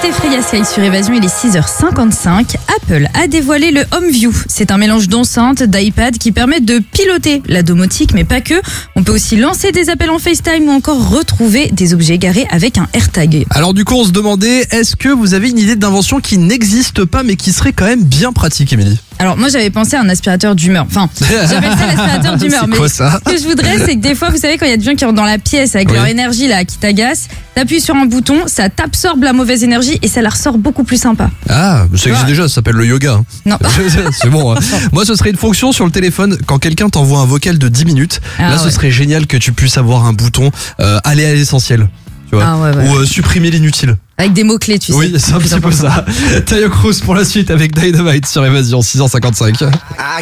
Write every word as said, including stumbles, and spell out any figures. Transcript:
écoutez Freya Sky sur Évasion, il est six heures cinquante-cinq. Apple a dévoilé le HomeView. C'est un mélange d'enceinte, d'iPad qui permet de piloter la domotique, mais pas que. On peut aussi lancer des appels en FaceTime ou encore retrouver des objets garés avec un AirTag. Alors du coup, on se demandait, est-ce que vous avez une idée d'invention qui n'existe pas mais qui serait quand même bien pratique, Émilie? Alors moi j'avais pensé à un aspirateur d'humeur. Enfin, j'appelle ça l'aspirateur d'humeur. C'est mais quoi ça? Ce que je voudrais, c'est que des fois, vous savez, quand il y a des gens qui rentrent dans la pièce avec Oui. leur énergie là, qui t'agace, t'appuies sur un bouton, ça t'absorbe la mauvaise énergie et ça la ressort beaucoup plus sympa. Ah, ça existe déjà, ça s'appelle le yoga. hein. Non. C'est bon. Hein. Moi, ce serait une fonction sur le téléphone quand quelqu'un t'envoie un vocal de dix minutes. Ah, là, ce ouais. serait génial que tu puisses avoir un bouton euh, aller à l'essentiel. Tu vois, Ah, ouais, ouais. ou euh, supprimer l'inutile. Avec des mots-clés, tu sais. Oui, c'est un petit peu ça. Tayo Cruz pour la suite avec Dynamite sur Évasion, six heures cinquante-cinq.